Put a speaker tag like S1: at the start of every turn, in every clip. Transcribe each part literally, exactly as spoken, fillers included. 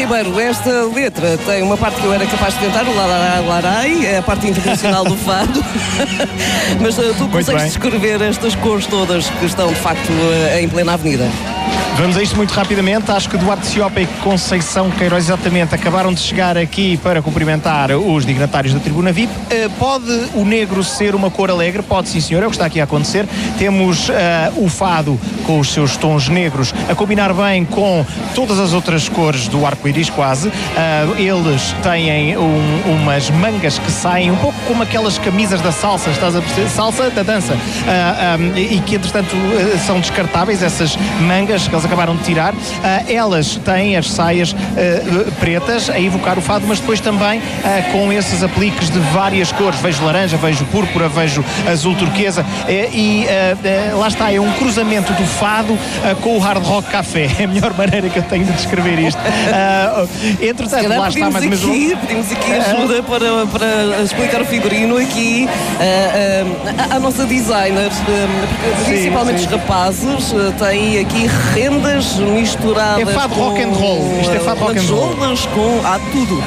S1: Ribeiro, esta letra tem uma parte que eu era capaz de tentar, o Larai, Larai, é a parte internacional do fado. Mas uh, tu consegues descrever estas cores todas que estão, de facto, uh, em plena avenida?
S2: Vamos a isto muito rapidamente. Acho que Duarte Siopa e Conceição Queiroz exatamente acabaram de chegar aqui para cumprimentar os dignatários da Tribuna V I P. Uh, pode o negro ser uma cor alegre? Pode, sim, senhor, é o que está aqui a acontecer. Temos uh, o fado com os seus tons negros a combinar bem com todas as outras cores do arco-íris, quase. Uh, eles têm um, umas mangas que saem um pouco como aquelas camisas da salsa, estás a perceber? Salsa da dança. Uh, um, e que, entretanto, uh, são descartáveis, essas mangas que eles acabaram de tirar. Uh, elas têm as saias uh, pretas a evocar o fado, mas depois também uh, com esses apliques de várias cores. Vejo laranja, vejo púrpura, vejo azul turquesa uh, e uh, uh, lá está, é um cruzamento do fado uh, com o hard rock café. É a melhor maneira que eu tenho de descrever isto. Uh, entretanto, lá está mais ou menos...
S1: Aqui, pedimos aqui ajuda para, para explicar o figurino aqui uh, uh, a, a nossa designer, uh, principalmente sim, sim. Os rapazes uh, têm aqui rendas misturadas.
S2: É fado
S1: com,
S2: rock and roll. Isto é fado rock and roll.
S1: Com há tudo.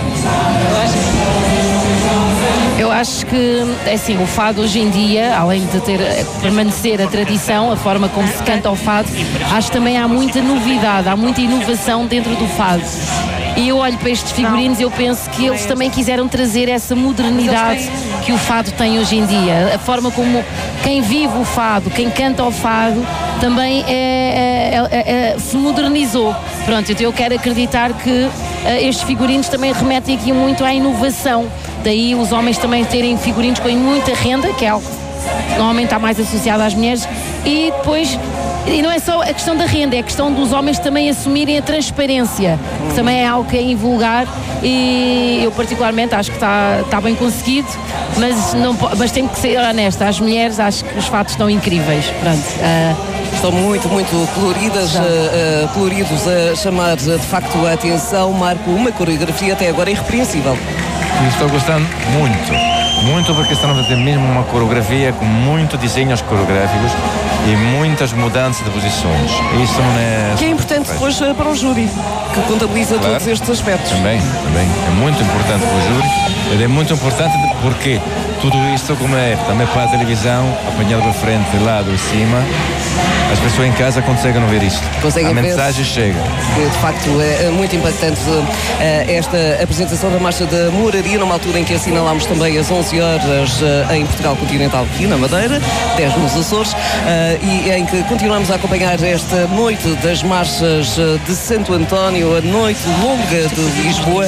S3: Eu acho que, assim, o fado hoje em dia, além de ter, permanecer a tradição, a forma como se canta o fado, acho que também há muita novidade, há muita inovação dentro do fado. E eu olho para estes figurinos e eu penso que eles também quiseram trazer essa modernidade que o fado tem hoje em dia. A forma como quem vive o fado, quem canta o fado, também é, é, é, é, se modernizou. Pronto, então eu quero acreditar que uh, estes figurinos também remetem aqui muito à inovação. Daí os homens também terem figurinos com muita renda, que é algo que normalmente está mais associado às mulheres, e depois, e não é só a questão da renda, é a questão dos homens também assumirem a transparência, que também é algo que é invulgar, e eu particularmente acho que está, está bem conseguido, mas, não, mas tenho que ser honesta, as mulheres acho que os fatos estão incríveis. Pronto. Uh,
S1: Estão muito, muito coloridas, uh, uh, coloridos a chamar de facto a atenção. Marco, uma coreografia até agora irrepreensível.
S4: Estou gostando muito, muito porque estão a fazer mesmo uma coreografia com muitos desenhos coreográficos e muitas mudanças de posições. Isso não é...
S1: Que é importante depois para o júri, que contabiliza claro, todos estes aspectos.
S4: Também, também. É muito importante para o júri. É muito importante porque tudo isto, como é também para a televisão, apanhado de frente, de lado e de cima, as pessoas em casa conseguem ver isto.
S1: Conseguem
S4: a
S1: ver
S4: mensagem chega.
S1: De facto, é muito impactante esta apresentação da Marcha da Moraria, numa altura em que assinalámos também as onze horas em Portugal Continental, aqui na Madeira, dez nos Açores, e em que continuamos a acompanhar esta noite das marchas de Santo António, a noite longa de Lisboa,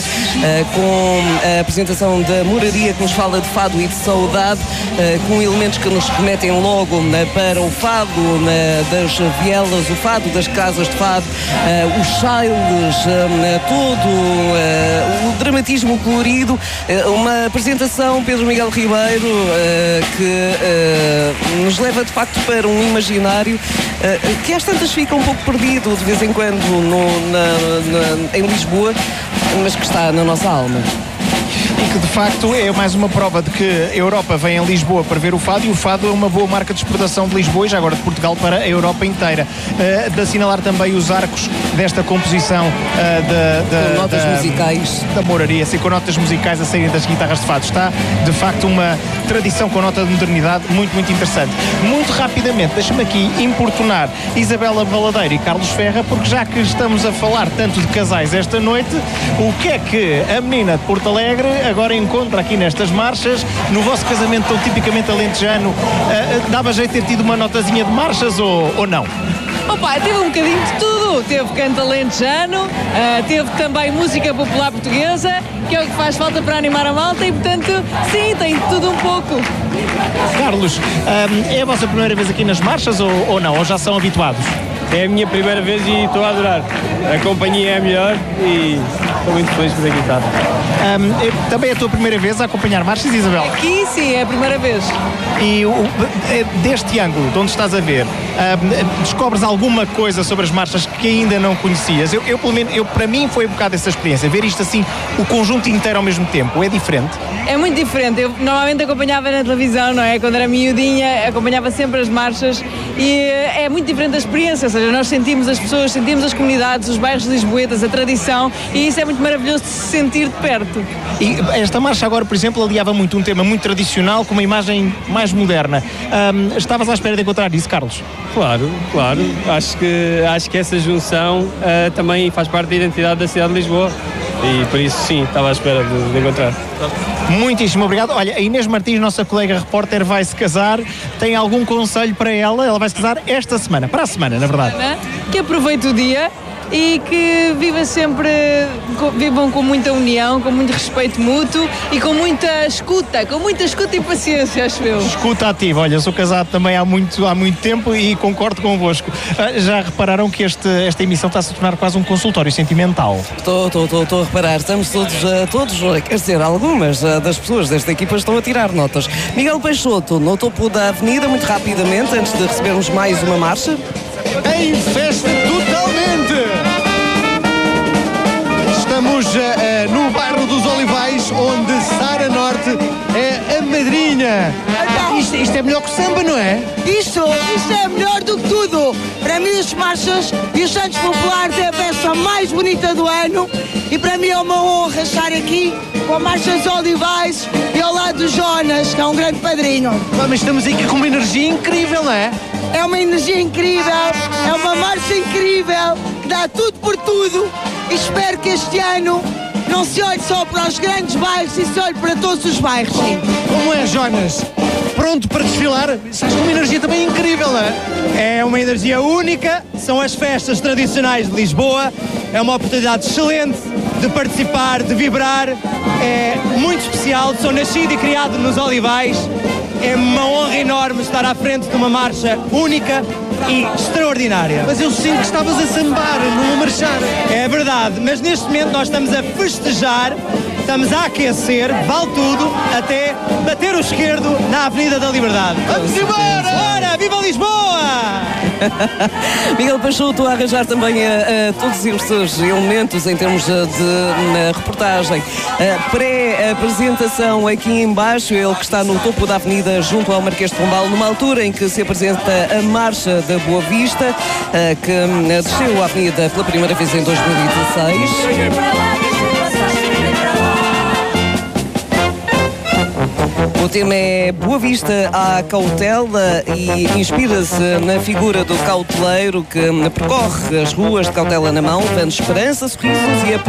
S1: com a apresentação da Moraria, que nos fala de fado e de saudade, com elementos que nos remetem logo para o fado das vielas, o fado das casas de fado, os chailes, todo o dramatismo colorido, uma apresentação, Pedro Miguel Ribeiro, que nos leva de facto para um imaginário que às tantas fica um pouco perdido de vez em quando no, na, na, em Lisboa, mas que está na nossa alma.
S2: E que de facto é mais uma prova de que a Europa vem a Lisboa para ver o fado, e o fado é uma boa marca de exportação de Lisboa e já agora de Portugal para a Europa inteira. Uh, de assinalar também os arcos desta composição uh, de, de,
S1: com notas
S2: da,
S1: musicais
S2: da Moraria, assim, com notas musicais a saírem das guitarras de fado. Está de facto uma tradição com nota de modernidade muito, muito interessante. Muito rapidamente, deixa-me aqui importunar Isabela Baladeiro e Carlos Ferra, porque já que estamos a falar tanto de casais esta noite, o que é que a menina de Porto Alegre agora encontra aqui nestas marchas? No vosso casamento tão tipicamente alentejano, uh, dava jeito de ter tido uma notazinha de marchas ou, ou não?
S5: Opa, teve um bocadinho de tudo. Teve canto alentejano, uh, teve também música popular portuguesa, que é o que faz falta para animar a malta, e portanto, sim, tem tudo um pouco.
S2: Carlos, um, é a vossa primeira vez aqui nas marchas ou, ou não? Ou já são habituados?
S6: É a minha primeira vez e estou a adorar. A companhia é melhor e estou muito feliz por aqui estar.
S2: Um, é, também é a tua primeira vez a acompanhar marchas, Isabel?
S5: Aqui sim, é a primeira vez.
S2: E o, deste ângulo, de onde estás a ver, uh, descobres alguma coisa sobre as marchas que ainda não conhecias. Eu, eu pelo menos, eu, para mim foi um bocado essa experiência, ver isto assim, o conjunto inteiro ao mesmo tempo. É diferente?
S5: É muito diferente. Eu normalmente acompanhava na televisão, não é? Quando era miudinha, acompanhava sempre as marchas e é muito diferente a experiência, ou seja, nós sentimos as pessoas, sentimos as comunidades, os bairros lisboetas, a tradição, e isso é muito maravilhoso de se sentir de perto.
S2: E esta marcha agora, por exemplo, aliava muito um tema muito tradicional com uma imagem mais moderna. Um, estavas à espera de encontrar isso, Carlos?
S6: Claro, claro. Acho que, acho que essa junção uh, também faz parte da identidade da cidade de Lisboa. E por isso, sim, estava à espera de, de encontrar.
S2: Muitíssimo obrigado. Olha, a Inês Martins, nossa colega repórter, vai se casar. Tem algum conselho para ela? Ela vai se casar esta semana, para a semana, na verdade.
S5: Que aproveite o dia e que viva sempre, vivam com muita união, com muito respeito mútuo e com muita escuta, com muita escuta e paciência, acho eu.
S2: Escuta ativa. Olha, sou casado também há muito, há muito tempo e concordo convosco. Já repararam que este, esta emissão está-se a tornar quase um consultório sentimental?
S1: Estou, estou, estou, estou a reparar. Estamos todos, todos, quer dizer, algumas das pessoas desta equipa estão a tirar notas. Miguel Peixoto, no topo da avenida, muito rapidamente, antes de recebermos mais uma marcha.
S7: Em festa totalmente! Estamos uh, no bairro dos Olivais, onde Sara Norte é a madrinha.
S8: Então,
S7: isto, isto é melhor que o samba, não é?
S8: Isto, isto é melhor do que tudo. Para mim, as marchas e os Santos Populares é a festa mais bonita do ano. E para mim é uma honra estar aqui com a Marcha dos Olivais e ao lado do Jonas, que é um grande padrinho.
S7: Mas estamos aqui com uma energia incrível, não é?
S8: É uma energia incrível, é uma marcha incrível, que dá tudo por tudo. E espero que este ano não se olhe só para os grandes bairros e se olhe para todos os bairros. Sim.
S7: Como é, Jonas? Pronto para desfilar? Estás com uma energia também incrível, não é?
S9: É uma energia única, são as festas tradicionais de Lisboa, é uma oportunidade excelente de participar, de vibrar, é muito especial, sou nascido e criado nos Olivais, é uma honra enorme estar à frente de uma marcha única e extraordinária.
S7: Mas eu sinto que estavas a sambar, não a marchar.
S9: É verdade, mas neste momento nós estamos a festejar, estamos a aquecer, vale tudo, até bater o esquerdo na Avenida da Liberdade.
S7: Vamos embora!
S9: Bora, viva Lisboa!
S1: Miguel Peixoto a arranjar também a, a todos estes elementos em termos de, de reportagem. A pré-apresentação aqui embaixo, ele que está no topo da avenida junto ao Marquês de Pombal, numa altura em que se apresenta a Marcha da Boa Vista, que desceu a avenida pela primeira vez em dois mil e dezesseis. O tema é Boa Vista à Cautela e inspira-se na figura do cauteleiro que percorre as ruas de cautela na mão, dando esperança, sorrisos e a